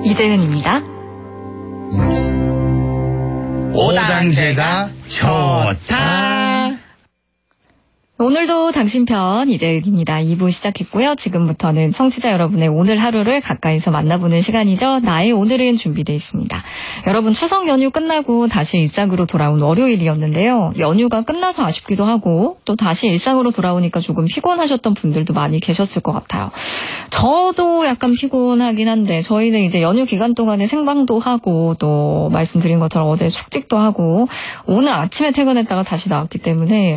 이재은입니다. 오당제가 좋다. 오늘도 당신 편 이재은입니다. 2부 시작했고요. 지금부터는 청취자 여러분의 오늘 하루를 가까이서 만나보는 시간이죠. 나의 오늘은 준비되어 있습니다. 여러분 추석 연휴 끝나고 다시 일상으로 돌아온 월요일이었는데요. 연휴가 끝나서 아쉽기도 하고 또 다시 일상으로 돌아오니까 조금 피곤하셨던 분들도 많이 계셨을 것 같아요. 저도 약간 피곤하긴 한데 저희는 이제 연휴 기간 동안에 생방도 하고 또 말씀드린 것처럼 어제 숙직도 하고 오늘 아침에 퇴근했다가 다시 나왔기 때문에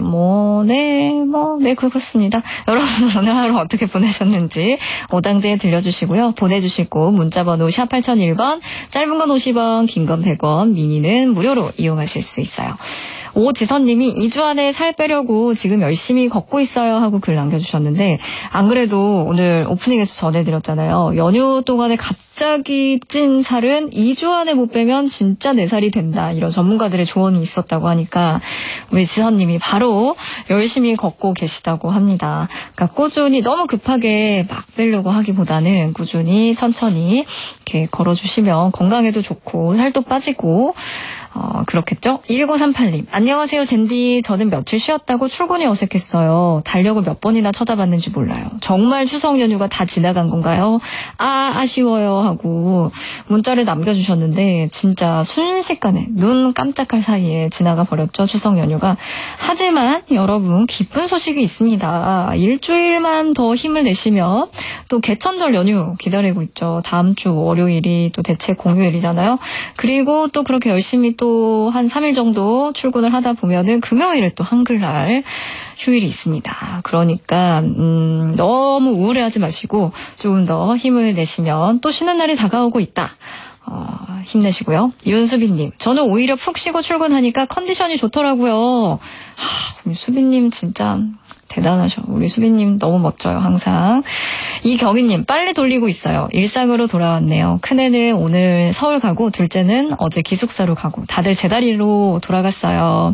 그렇습니다. 여러분 오늘 하루 어떻게 보내셨는지 오당제에 들려주시고요. 보내주실 곳 문자번호 샵 8001번, 짧은 건 50원, 긴 건 100원, 미니는 무료로 이용하실 수 있어요. 오지선님이 2주 안에 살 빼려고 지금 열심히 걷고 있어요 하고 글 남겨주셨는데 안 그래도 오늘 오프닝에서 전해드렸잖아요. 연휴 동안에 갑자기 찐 살은 2주 안에 못 빼면 진짜 내 살이 된다. 이런 전문가들의 조언이 있었다고 하니까 우리 지선님이 바로 열심히 걷고 계시다고 합니다. 그러니까 꾸준히 너무 급하게 막 빼려고 하기보다는 꾸준히 천천히 이렇게 걸어주시면 건강에도 좋고 살도 빠지고 그렇겠죠? 1938님. 안녕하세요, 젠디. 저는 며칠 쉬었다고 출근이 어색했어요. 달력을 몇 번이나 쳐다봤는지 몰라요. 정말 추석 연휴가 다 지나간 건가요? 아쉬워요. 하고 문자를 남겨주셨는데 진짜 순식간에 눈 깜짝할 사이에 지나가 버렸죠, 추석 연휴가. 하지만 여러분 기쁜 소식이 있습니다. 일주일만 더 힘을 내시면 또 개천절 연휴 기다리고 있죠. 다음 주 월요일이 또 대체 공휴일이잖아요. 그리고 또 그렇게 열심히 또 한 3일 정도 출근을 하다 보면은 금요일에 또 한글날 휴일이 있습니다. 그러니까 너무 우울해하지 마시고 조금 더 힘을 내시면 또 쉬는 날이 다가오고 있다. 힘내시고요. 윤수빈님, 저는 오히려 푹 쉬고 출근하니까 컨디션이 좋더라고요. 우리 수빈님 진짜 대단하셔. 우리 수빈님 너무 멋져요, 항상. 이경희님, 빨리 돌리고 있어요. 일상으로 돌아왔네요. 큰애는 오늘 서울 가고 둘째는 어제 기숙사로 가고 다들 제자리로 돌아갔어요.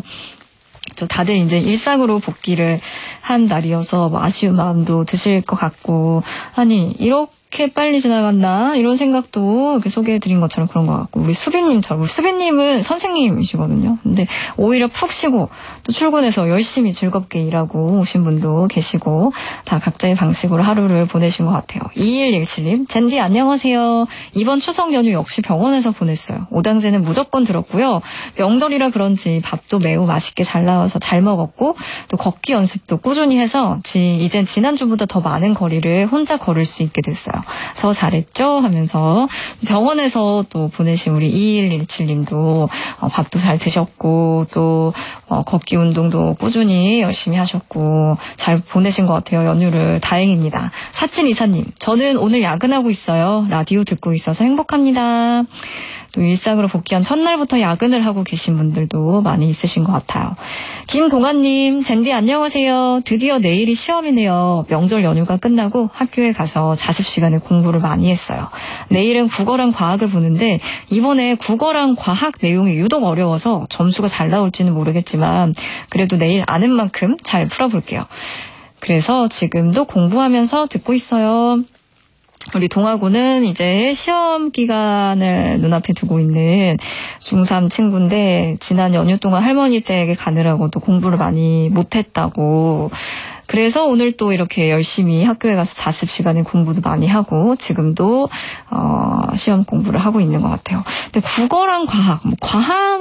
다들 이제 일상으로 복귀를 한 날이어서 아쉬운 마음도 드실 것 같고, 아니 이렇게 빨리 지나갔나 이런 생각도 소개해드린 것처럼 그런 것 같고, 우리 수빈님은 선생님이시거든요. 근데 오히려 푹 쉬고 또 출근해서 열심히 즐겁게 일하고 오신 분도 계시고 다 각자의 방식으로 하루를 보내신 것 같아요. 2117님, 젠디 안녕하세요. 이번 추석 연휴 역시 병원에서 보냈어요. 오당제는 무조건 들었고요. 명절이라 그런지 밥도 매우 맛있게 잘 나와서 잘 먹었고 또 걷기 연습도 꾸준히 해서 이젠 지난주보다 더 많은 거리를 혼자 걸을 수 있게 됐어요. 저 잘했죠? 하면서 병원에서 또 보내신 우리 2117님도 밥도 잘 드셨고 또 걷기 운동도 꾸준히 열심히 하셨고 잘 보내신 것 같아요. 연휴를. 다행입니다. 4724님, 저는 오늘 야근하고 있어요. 라디오 듣고 있어서 행복합니다. 또 일상으로 복귀한 첫날부터 야근을 하고 계신 분들도 많이 있으신 것 같아요. 김동환님, 젠디 안녕하세요. 드디어 내일이 시험이네요. 명절 연휴가 끝나고 학교에 가서 자습 시간에 공부를 많이 했어요. 내일은 국어랑 과학을 보는데 이번에 국어랑 과학 내용이 유독 어려워서 점수가 잘 나올지는 모르겠지만 그래도 내일 아는 만큼 잘 풀어볼게요. 그래서 지금도 공부하면서 듣고 있어요. 우리 동아고는 이제 시험 기간을 눈앞에 두고 있는 중3 친구인데 지난 연휴 동안 할머니 댁에 가느라고 또 공부를 많이 못했다고. 그래서 오늘 또 이렇게 열심히 학교에 가서 자습 시간에 공부도 많이 하고 지금도 시험 공부를 하고 있는 것 같아요. 근데 국어랑 과학, 과학